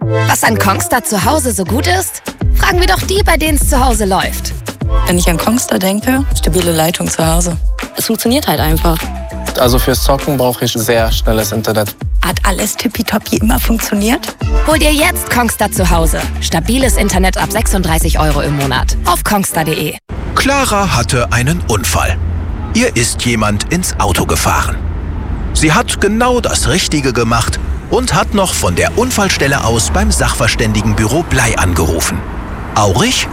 Was an Kongstar zu Hause so gut ist? Fragen wir doch die, bei denen es zu Hause läuft. Wenn ich an Kongstar denke, stabile Leitung zu Hause. Es funktioniert halt einfach. Also fürs Zocken brauche ich sehr schnelles Internet. Hat alles tippitoppi immer funktioniert? Hol dir jetzt Kongstar zu Hause. Stabiles Internet ab 36 € im Monat. Auf kongstar.de. Clara hatte einen Unfall. Ihr ist jemand ins Auto gefahren. Sie hat genau das Richtige gemacht und hat noch von der Unfallstelle aus beim Sachverständigenbüro Blei angerufen. Aurich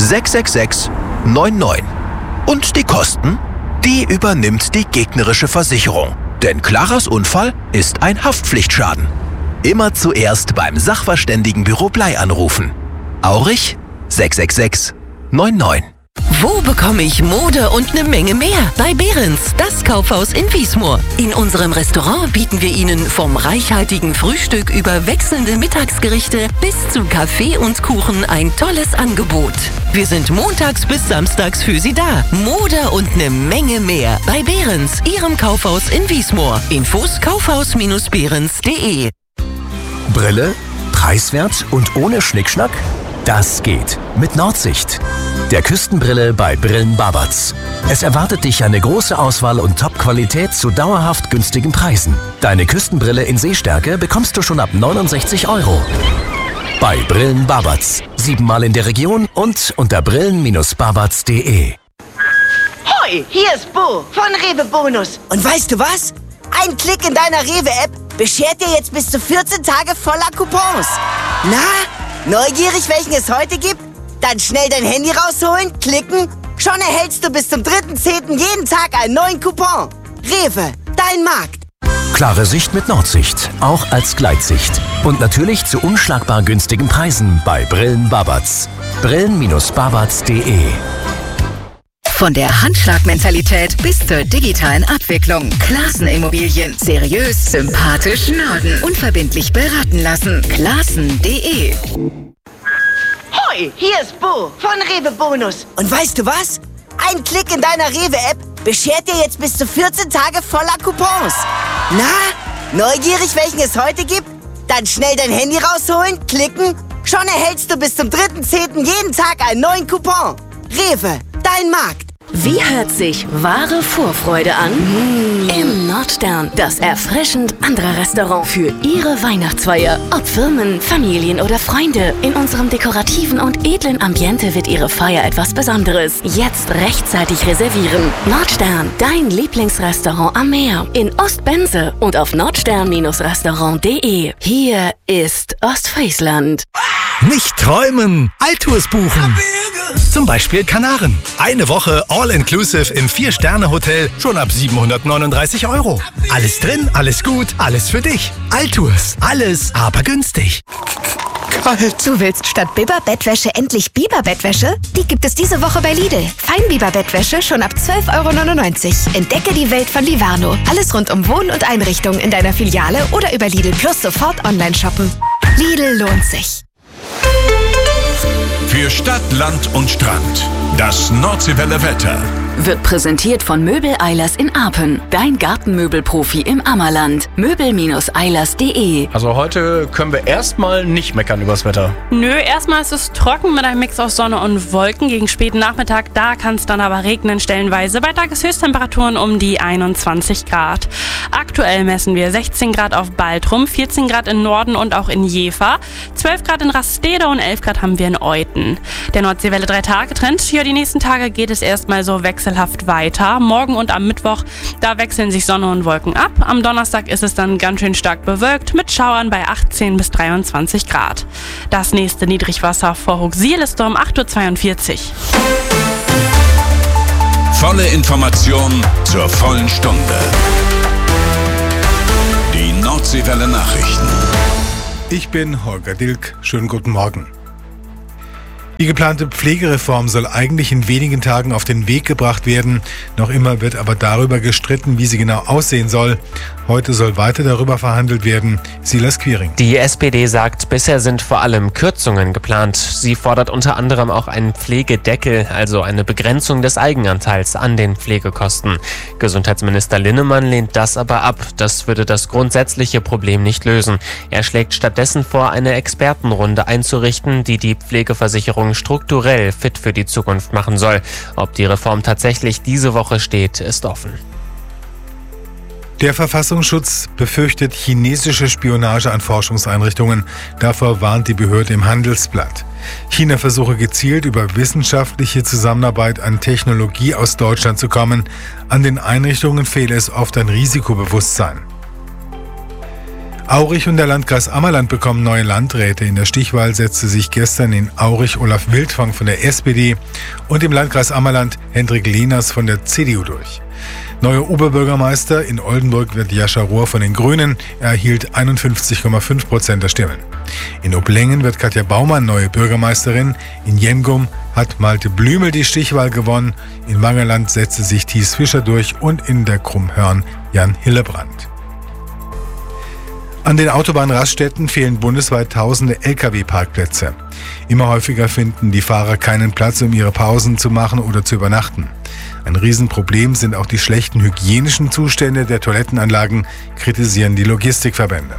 666 99. Und die Kosten? Die übernimmt die gegnerische Versicherung. Denn Claras Unfall ist ein Haftpflichtschaden. Immer zuerst beim Sachverständigenbüro Blei anrufen. Aurich 666 99. Wo bekomme ich Mode und eine Menge mehr? Bei Behrens, das Kaufhaus in Wiesmoor. In unserem Restaurant bieten wir Ihnen vom reichhaltigen Frühstück über wechselnde Mittagsgerichte bis zu Kaffee und Kuchen ein tolles Angebot. Wir sind montags bis samstags für Sie da. Mode und eine Menge mehr. Bei Behrens, Ihrem Kaufhaus in Wiesmoor. Infos kaufhaus-behrens.de. Brille, preiswert und ohne Schnickschnack? Das geht mit Nordsicht. Der Küstenbrille bei Brillen Babatz. Es erwartet dich eine große Auswahl und Top-Qualität zu dauerhaft günstigen Preisen. Deine Küstenbrille in Sehstärke bekommst du schon ab 69 €. Bei Brillen Babatz. 7-mal in der Region und unter brillen-babatz.de. Hoi, hier ist Bo von Rewe Bonus. Und weißt du was? Ein Klick in deiner Rewe-App beschert dir jetzt bis zu 14 Tage voller Coupons. Na, neugierig, welchen es heute gibt? Dann schnell dein Handy rausholen, klicken. Schon erhältst du bis zum 3.10. jeden Tag einen neuen Coupon. Rewe, dein Markt. Klare Sicht mit Nordsicht, auch als Gleitsicht. Und natürlich zu unschlagbar günstigen Preisen bei Brillen Babatz. Brillen-babatz.de. Von der Handschlagmentalität bis zur digitalen Abwicklung. Classen Immobilien. Seriös, sympathisch, Norden. Unverbindlich beraten lassen. Classen.de. Hoi, hier ist Bo von Rewe Bonus. Und weißt du was? Ein Klick in deiner Rewe-App beschert dir jetzt bis zu 14 Tage voller Coupons. Na, neugierig, welchen es heute gibt? Dann schnell dein Handy rausholen, klicken. Schon erhältst du bis zum 3.10. jeden Tag einen neuen Coupon. Rewe, dein Markt. Wie hört sich wahre Vorfreude an? Im Nordstern, das erfrischend andere Restaurant für Ihre Weihnachtsfeier. Ob Firmen, Familien oder Freunde, in unserem dekorativen und edlen Ambiente wird Ihre Feier etwas Besonderes. Jetzt rechtzeitig reservieren. Nordstern, dein Lieblingsrestaurant am Meer. In Ostbense und auf nordstern-restaurant.de. Hier ist Ostfriesland. Nicht träumen, Alltours buchen. Zum Beispiel Kanaren. Eine Woche All-Inclusive im 4-Sterne-Hotel schon ab 739 €. Alles drin, alles gut, alles für dich. Alltours, alles aber günstig. Kalt. Du willst statt Biber-Bettwäsche endlich Biber-Bettwäsche? Die gibt es diese Woche bei Lidl. Feinbiber-Bettwäsche schon ab 12,99 €. Entdecke die Welt von Livarno. Alles rund um Wohn- und Einrichtung in deiner Filiale oder über Lidl Plus sofort online shoppen. Lidl lohnt sich. Für Stadt, Land und Strand. Das Nordseewelle Wetter. Wird präsentiert von Möbel Eilers in Apen. Dein Gartenmöbelprofi im Ammerland. Möbel-Eilers.de. Also heute können wir erstmal nicht meckern übers Wetter. Nö, erstmal ist es trocken mit einem Mix aus Sonne und Wolken. Gegen späten Nachmittag, da kann es dann aber regnen stellenweise. Bei Tageshöchsttemperaturen um die 21 Grad. Aktuell messen wir 16 Grad auf Baltrum, 14 Grad in Norden und auch in Jever, 12 Grad in Rastede und 11 Grad haben wir in Euten. Der Nordseewelle 3-Tage-Trend. Ja, die nächsten Tage geht es erstmal so wechselhaft weiter. Morgen und am Mittwoch, da wechseln sich Sonne und Wolken ab. Am Donnerstag ist es dann ganz schön stark bewölkt mit Schauern bei 18 bis 23 Grad. Das nächste Niedrigwasser vor Hochsiel ist um 8:42 Uhr. Volle Information zur vollen Stunde. Die Nordseewelle Nachrichten. Ich bin Holger Dilk. Schönen guten Morgen. Die Die geplante Pflegereform soll eigentlich in wenigen Tagen auf den Weg gebracht werden. Noch immer wird aber darüber gestritten, wie sie genau aussehen soll. Heute soll weiter darüber verhandelt werden. Silas Quiring. Die SPD sagt, bisher sind vor allem Kürzungen geplant. Sie fordert unter anderem auch einen Pflegedeckel, also eine Begrenzung des Eigenanteils an den Pflegekosten. Gesundheitsminister Linnemann lehnt das aber ab. Das würde das grundsätzliche Problem nicht lösen. Er schlägt stattdessen vor, eine Expertenrunde einzurichten, die die Pflegeversicherung strukturell fit für die Zukunft machen soll. Ob die Reform tatsächlich diese Woche steht, ist offen. Der Verfassungsschutz befürchtet chinesische Spionage an Forschungseinrichtungen. Davor warnt die Behörde im Handelsblatt. China versuche gezielt über wissenschaftliche Zusammenarbeit an Technologie aus Deutschland zu kommen. An den Einrichtungen fehle es oft an Risikobewusstsein. Aurich und der Landkreis Ammerland bekommen neue Landräte. In der Stichwahl setzte sich gestern in Aurich Olaf Wildfang von der SPD und im Landkreis Ammerland Hendrik Lehners von der CDU durch. Neuer Oberbürgermeister in Oldenburg wird Jascha Rohr von den Grünen. Er erhielt 51,5% der Stimmen. In Oblängen wird Katja Baumann neue Bürgermeisterin. In Jemgum hat Malte Blümel die Stichwahl gewonnen. In Wangerland setzte sich Thies Fischer durch und in der Krummhörn Jan Hillebrand. An den Autobahnraststätten fehlen bundesweit tausende Lkw-Parkplätze. Immer häufiger finden die Fahrer keinen Platz, um ihre Pausen zu machen oder zu übernachten. Ein Riesenproblem sind auch die schlechten hygienischen Zustände der Toilettenanlagen, kritisieren die Logistikverbände.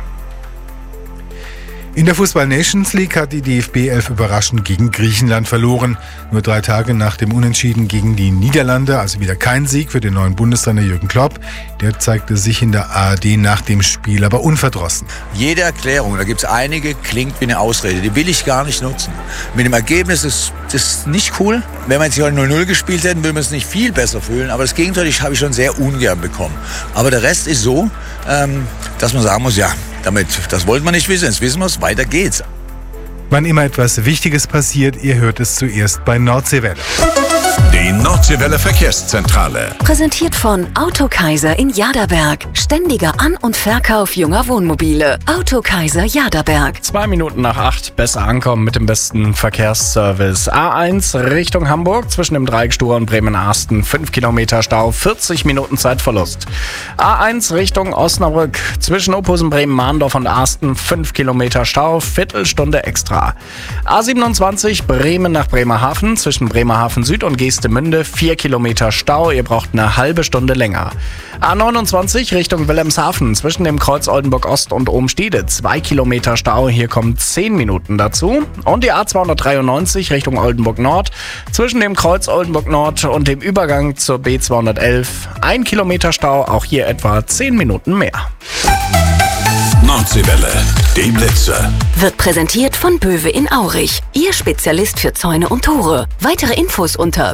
In der Fußball-Nations League hat die DFB 11 überraschend gegen Griechenland verloren. Nur 3 Tage nach dem Unentschieden gegen die Niederlande, also wieder kein Sieg für den neuen Bundestrainer Jürgen Klopp. Der zeigte sich in der ARD nach dem Spiel aber unverdrossen. Jede Erklärung, da gibt es einige, klingt wie eine Ausrede. Die will ich gar nicht nutzen. Mit dem Ergebnis ist das nicht cool. Wenn wir jetzt hier 0-0 gespielt hätten, würden wir uns nicht viel besser fühlen. Aber das Gegenteil habe ich schon sehr ungern bekommen. Aber der Rest ist so, dass man sagen muss, ja, das wollte man nicht wissen, jetzt wissen wir es, weiter geht's. Wann immer etwas Wichtiges passiert, ihr hört es zuerst bei Nordseewelle. Die Nordseewelle Verkehrszentrale. Präsentiert von Autokaiser in Jaderberg. Ständiger An- und Verkauf junger Wohnmobile. Autokaiser Jaderberg. 2 Minuten nach 8, besser ankommen mit dem besten Verkehrsservice. A1 Richtung Hamburg, zwischen dem Dreieck Stura und Bremen-Asten. 5 Kilometer Stau, 40 Minuten Zeitverlust. A1 Richtung Osnabrück, zwischen Ophusen, Bremen-Mahndorf und Asten. 5 Kilometer Stau, Viertelstunde extra. A27 Bremen nach Bremerhaven, zwischen Bremerhaven Süd und Geestemünde, 4 Kilometer Stau, ihr braucht eine halbe Stunde länger. A29 Richtung Wilhelmshaven, zwischen dem Kreuz Oldenburg Ost und Ohm-Stiede, 2 Kilometer Stau, hier kommen 10 Minuten dazu. Und die A293 Richtung Oldenburg Nord, zwischen dem Kreuz Oldenburg Nord und dem Übergang zur B211, 1 Kilometer Stau, auch hier etwa 10 Minuten mehr. Nordseewelle, die Blitze. Wird präsentiert von Böwe in Aurich. Ihr Spezialist für Zäune und Tore. Weitere Infos unter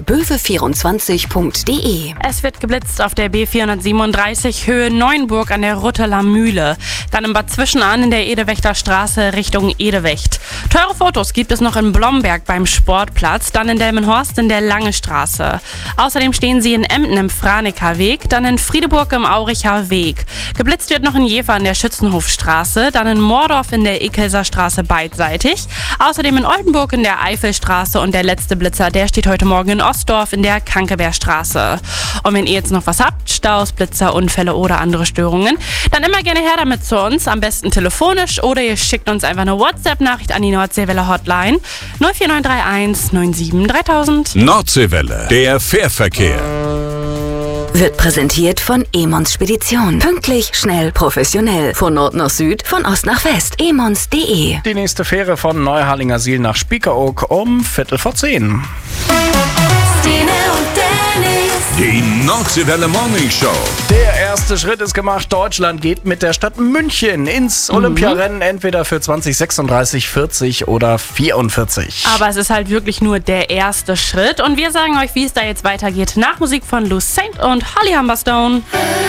böwe24.de. Es wird geblitzt auf der B437 Höhe Neuenburg an der Rutteler Mühle. Dann im Bad Zwischenahn in der Edewächter Straße Richtung Edewecht. Teure Fotos gibt es noch in Blomberg beim Sportplatz, dann in Delmenhorst in der Lange Straße. Außerdem stehen sie in Emden im Franeker Weg, dann in Friedeburg im Auricher Weg. Geblitzt wird noch in Jever an der Schützenhofstraße, dann in Mordorf in der Ekelser Straße beidseitig, außerdem in Oldenburg in der Eifelstraße und der letzte Blitzer, der steht heute Morgen in Ostdorf in der Kankebergstraße. Und wenn ihr jetzt noch was habt, Staus, Blitzer, Unfälle oder andere Störungen, dann immer gerne her damit zu uns, am besten telefonisch oder ihr schickt uns einfach eine WhatsApp-Nachricht an die Nordseewelle Hotline 04931 97 3000. Nordseewelle, der Fährverkehr. Wird präsentiert von Emons Spedition. Pünktlich, schnell, professionell. Von Nord nach Süd, von Ost nach West. emons.de. Die nächste Fähre von Neuharlinger Siel nach Spiekeroog um 10:15. Die Nordseewelle Morning Show. Der erste Schritt ist gemacht. Deutschland geht mit der Stadt München ins Olympiarennen, entweder für 2036, 40 oder 44. Aber es ist halt wirklich nur der erste Schritt. Und wir sagen euch, wie es da jetzt weitergeht. Nach Musik von Lucent und Holly Humberstone.